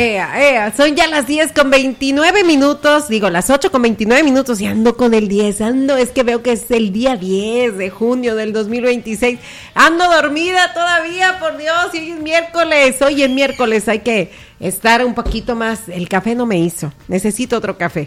Son ya las 10:29, digo, las 8:29 y ando con el 10, es que veo que es el día 10 de junio del 2026, ando dormida todavía, por Dios, y hoy es miércoles, hay que estar un poquito más, el café no me hizo, necesito otro café.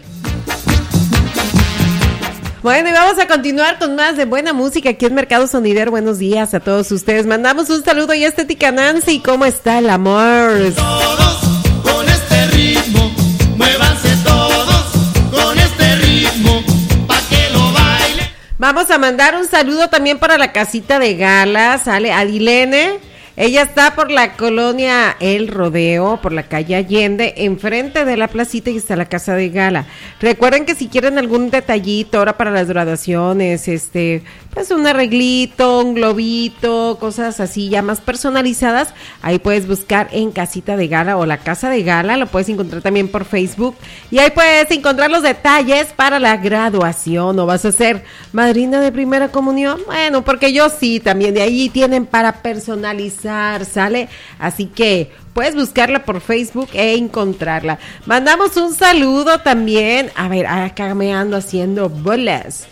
Bueno, y vamos a continuar con más de buena música aquí en Mercado Sonidero. Buenos días a todos ustedes. Mandamos un saludo y Estética Nancy. ¿Cómo está el amor? Todos con este ritmo, muévanse todos con este ritmo, pa' que lo baile. Vamos a mandar un saludo también para la casita de gala. Sale Adilene. Ella está por la colonia El Rodeo, por la calle Allende, enfrente de la placita y está la casa de gala. Recuerden que si quieren algún detallito ahora para las graduaciones, pues un arreglito, un globito, cosas así ya más personalizadas, ahí puedes buscar en Casita de Gala o la Casa de Gala, lo puedes encontrar también por Facebook y ahí puedes encontrar los detalles para la graduación. ¿O vas a ser madrina de primera comunión? Bueno, porque yo sí, también de ahí tienen para personalizar, ¿sale? Así que puedes buscarla por Facebook e encontrarla. Mandamos un saludo también. A ver, acá me ando haciendo bolas.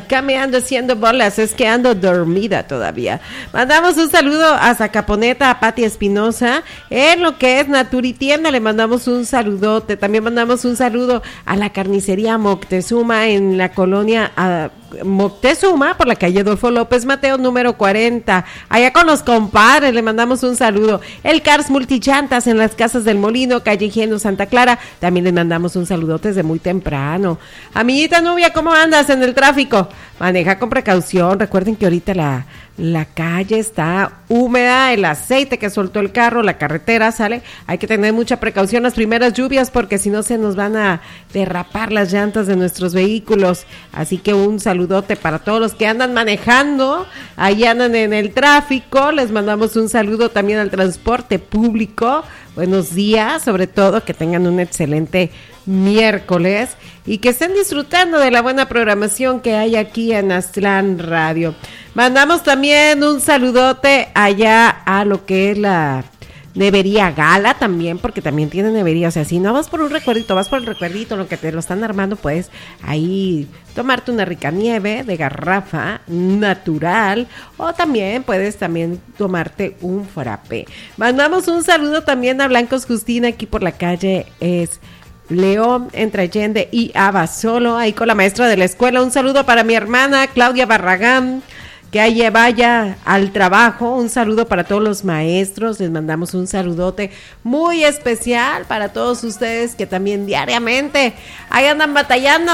Es que ando dormida todavía. Mandamos un saludo a Zacaponeta, a Pati Espinosa, en lo que es Naturitienda, le mandamos un saludote. También mandamos un saludo a la carnicería Moctezuma en la colonia Moctezuma, por la calle Adolfo López Mateo, número 40. Allá con los compadres, le mandamos un saludo. El Cars Multichantas en las Casas del Molino, calle Higieno Santa Clara, también le mandamos un saludote desde muy temprano. Amiguita Nubia, ¿cómo andas en el tráfico? Maneja con precaución, recuerden que ahorita la calle está húmeda, el aceite que soltó el carro, la carretera, ¿sale? Hay que tener mucha precaución las primeras lluvias porque si no se nos van a derrapar las llantas de nuestros vehículos. Así que un saludote para todos los que andan manejando, ahí andan en el tráfico, les mandamos un saludo también al transporte público. Buenos días, sobre todo que tengan un excelente miércoles y que estén disfrutando de la buena programación que hay aquí en Aztlán Radio. Mandamos también un saludote allá a lo que es la Nevería Gala también, porque también tiene nevería, o sea, si no vas por un recuerdito, vas por el recuerdito, lo que te lo están armando, pues ahí tomarte una rica nieve de garrafa natural, o también puedes tomarte un frappé. Mandamos un saludo también a Blancos Justina, aquí por la calle León, entre Allende y Abasolo, ahí con la maestra de la escuela. Un saludo para mi hermana Claudia Barragán, que ahí vaya al trabajo. Un saludo para todos los maestros, les mandamos un saludote muy especial para todos ustedes que también diariamente ahí andan batallando.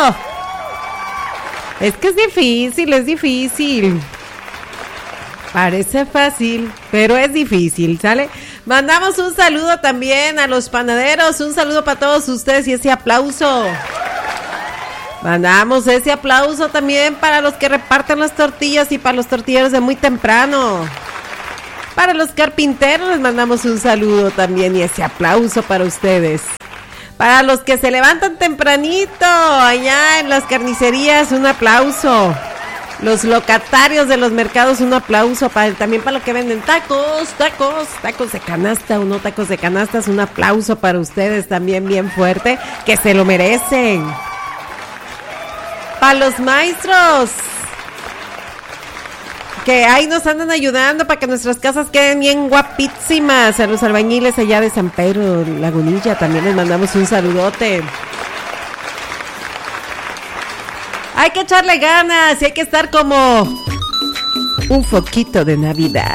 Es que es difícil. Parece fácil, pero es difícil, ¿sale? Mandamos un saludo también a los panaderos, un saludo para todos ustedes y ese aplauso. Mandamos ese aplauso también para los que reparten las tortillas y para los tortilleros de muy temprano. Para los carpinteros les mandamos un saludo también y ese aplauso para ustedes. Para los que se levantan tempranito allá en las carnicerías, un aplauso. Los locatarios de los mercados, un aplauso también para los que venden tacos de canasta o no tacos de canastas, un aplauso para ustedes también bien fuerte, que se lo merecen. Para los maestros, que ahí nos andan ayudando para que nuestras casas queden bien guapísimas. A los albañiles allá de San Pedro Lagunilla también les mandamos un saludote. Hay que echarle ganas y hay que estar como un foquito de Navidad.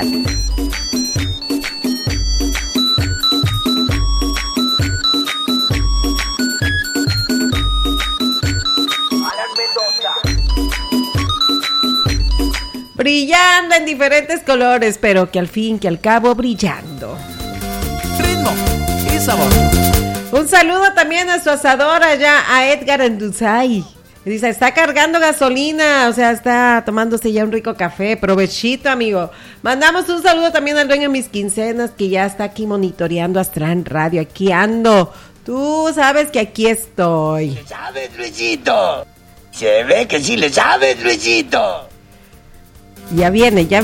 Brillando en diferentes colores, pero que al fin, que al cabo, brillando. Ritmo y sabor. Un saludo también a su asador allá, a Edgar Enduzay. Dice, está cargando gasolina, o sea, está tomándose ya un rico café. Provechito, amigo. Mandamos un saludo también al dueño de mis quincenas, que ya está aquí monitoreando Aztlán Radio. Aquí ando. Tú sabes que aquí estoy. ¿Le sabes, Luisito? Se ve que sí le sabes, Luisito. Ya viene. 1,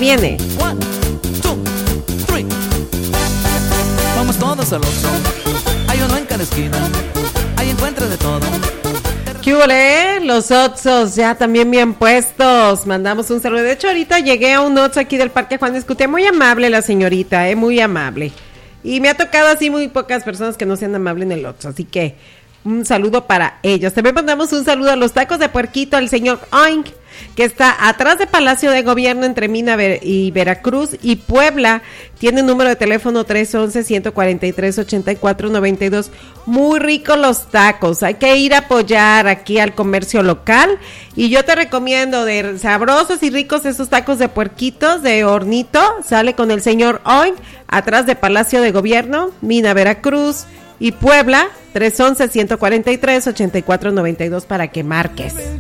2, 3. Vamos todos al otro. Hay uno en cada esquina, ahí encuentras de todo. ¿Qué huele? Los Otsos ya también bien puestos. Mandamos un saludo. De hecho, ahorita llegué a un Otso aquí del Parque Juan de Escutia. Muy amable la señorita, muy amable. Y me ha tocado así muy pocas personas que no sean amables en el Otso. Así que un saludo para ellos. También mandamos un saludo a los tacos de puerquito, al señor Oink, que está atrás de Palacio de Gobierno entre Mina y Veracruz y Puebla. Tiene número de teléfono 311-143-8492. Muy ricos los tacos. Hay que ir a apoyar aquí al comercio local. Y yo te recomiendo de sabrosos y ricos esos tacos de puerquitos de hornito. Sale con el señor Oink, atrás de Palacio de Gobierno, Mina, Veracruz y Puebla, 311-143-8492 para que marques.